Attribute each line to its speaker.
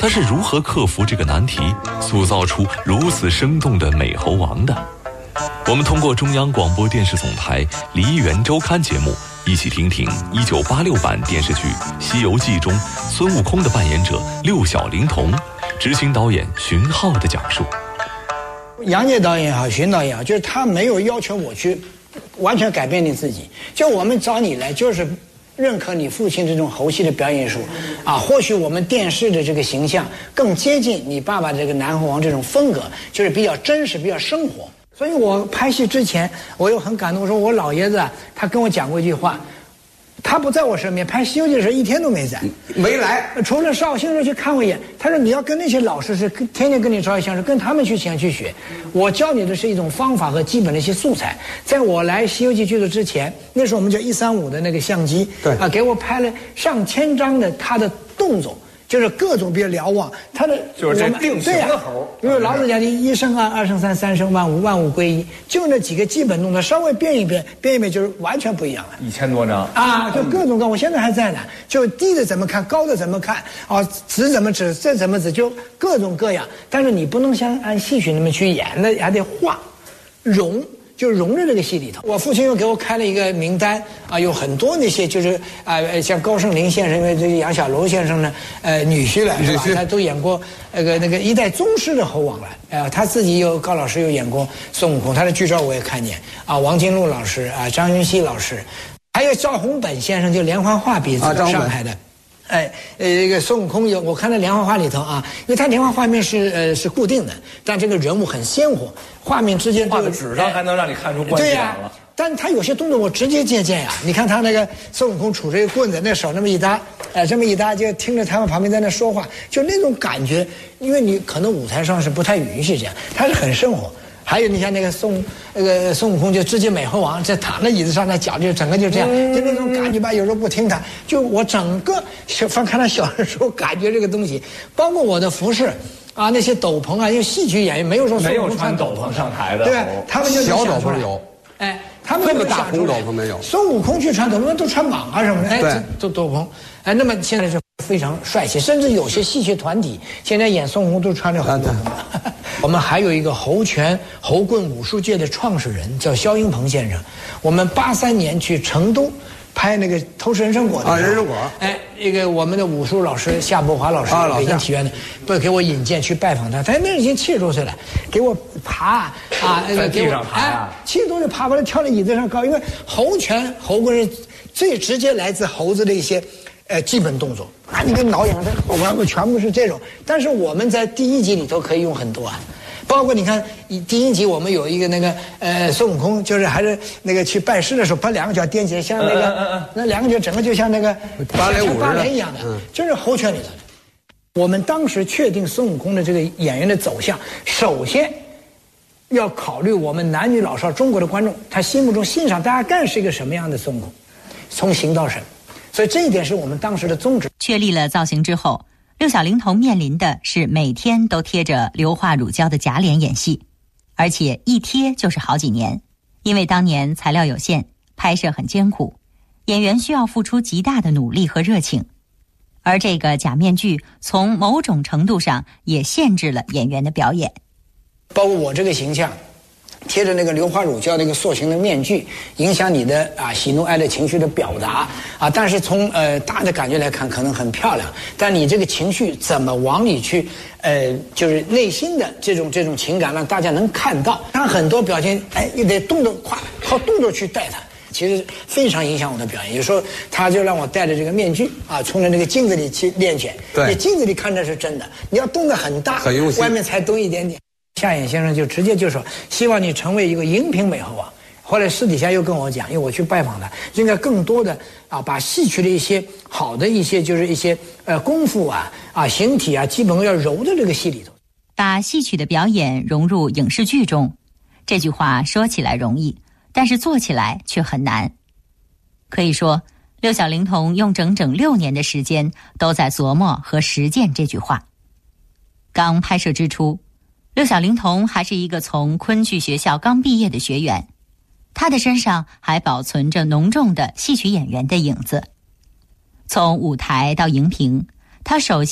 Speaker 1: 他是如何克服这个难题，塑造出如此生动的美猴王的？我们通过中央广播电视总台梨园周刊节目，一起听听1986版电视剧《西游记》中孙悟空的扮演者六小龄童，执行导演荀浩的讲述。
Speaker 2: 杨洁导演也好，荀导演也好，就是他没有要求我去完全改变你自己，就我们找你来就是认可你父亲这种猴戏的表演艺术啊，或许我们电视的这个形象更接近你爸爸这个南猴王这种风格，就是比较真实，比较生活。所以我拍戏之前，我又很感动，说我老爷子他跟我讲过一句话，他不在我身边，拍《西游记》的时候一天都没在，
Speaker 3: 没来，
Speaker 2: 除了绍兴时候去看我一眼。他说你要跟那些老师是天天跟你照一相声，跟他们去想去学。我教你的是一种方法和基本的一些素材。在我来《西游记》剧组之前，那时候我们叫135的那个相机，
Speaker 3: 对
Speaker 2: 啊，给我拍了上千张的他的动作。就是各种比较瞭望，他的
Speaker 3: 就是这定型的猴，
Speaker 2: 因为老子讲的1生2，2生3，3生万物，万物归一，就那几个基本动作，稍微变一变，就是完全不一样了。
Speaker 3: 1000多张
Speaker 2: 啊，就各种各，我现在还在呢。就低的怎么看，高的怎么看，啊，指怎么指，这怎么指，就各种各样。但是你不能像按戏曲那么去演，那还得画，就融入这个戏里头。我父亲又给我开了一个名单啊，有很多那些就是像高胜林先生，因为这个杨小楼先生呢，女婿了是吧？他都演过那个一代宗师的猴王了。他自己高老师又演过孙悟空，他的剧照我也看见啊，王金禄老师啊，张云熙老师，还有赵宏本先生，就连环画笔上海的。这个孙悟空我看到连环画里头啊，因为他连环画面是固定的，但这个人物很鲜活，画面之间
Speaker 3: 画在纸上还能让你看出关系来了。
Speaker 2: 但是他有些动作我直接借鉴呀，你看他那个孙悟空杵着一个棍子，那手那么一搭，这么一搭，就听着他们旁边在那说话，就那种感觉，因为你可能舞台上是不太允许这样，他是很生活。还有你像那个孙悟空就直接美猴王，这躺在椅子上，那脚就整个就这样，就那种感觉吧。有时候不听他，就我整个看他小的时候感觉这个东西，包括我的服饰啊，那些斗篷啊，因为戏曲演员没有说孙悟空穿斗篷
Speaker 3: 上台的，
Speaker 2: 对吧？他们就
Speaker 4: 小斗篷有，
Speaker 2: 他们
Speaker 4: 这么大红斗篷没有。
Speaker 2: 孙悟空去穿斗篷都穿蟒啊什么的，
Speaker 4: 对，
Speaker 2: 都斗篷，那么现在是非常帅气，甚至有些戏曲团体现在演孙悟空都穿着红斗篷。我们还有一个猴拳猴棍武术界的创始人叫肖英鹏先生，我们83年去成都拍那个偷吃人参果的
Speaker 4: 人参果，
Speaker 2: 那个我们的武术老师夏伯华老师，北京体院的，不给我引荐去拜访他，他那已经70多岁了，给我爬啊，
Speaker 3: 在地上爬
Speaker 2: 70多岁爬过来跳在椅子上高，因为猴拳猴棍是最直接来自猴子的一些基本动作啊，你跟挠痒的，我全部是这种。但是我们在第1集里头可以用很多啊，包括你看第1集我们有一个那个孙悟空，就是还是那个去拜师的时候，把2个脚踮起来，像那个那2个脚整个就像那个
Speaker 4: 芭蕾舞
Speaker 2: 一样的，就是猴拳里头的。我们当时确定孙悟空的这个演员的走向，首先要考虑我们男女老少中国的观众，他心目中欣赏大概是一个什么样的孙悟空，从形到神。所以这一点是我们当时的宗旨。
Speaker 5: 确立了造型之后，六小龄童面临的是每天都贴着硫化乳胶的假脸演戏，而且一贴就是好几年。因为当年材料有限，拍摄很艰苦，演员需要付出极大的努力和热情。而这个假面具从某种程度上也限制了演员的表演。
Speaker 2: 包括我这个形象贴着那个硫化乳胶那个塑形的面具，影响你的喜怒哀乐情绪的表达啊。但是从大的感觉来看，可能很漂亮，但你这个情绪怎么往里去就是内心的这种情感，让大家能看到。他很多表现，你得动作快，靠动作去带它。其实非常影响我的表演。有时候他就让我戴着这个面具啊，冲着那个镜子里去练拳。
Speaker 4: 对，
Speaker 2: 你镜子里看着是真的，你要动得很大，
Speaker 4: 很用心，
Speaker 2: 外面才动一点点。夏衍先生就直接就说，希望你成为一个荧屏美猴王。后来私底下又跟我讲，因为我去拜访他，应该更多的把戏曲的一些好的一些就是一些功夫形体基本要揉在这个戏里头，
Speaker 5: 把戏曲的表演融入影视剧中。这句话说起来容易，但是做起来却很难。可以说，六小龄童用整整6年的时间都在琢磨和实践这句话。刚拍摄之初，六小龄童还是一个从昆剧学校刚毕业的学员，他的身上还保存着浓重的戏曲演员的影子。从舞台到荧屏，他首先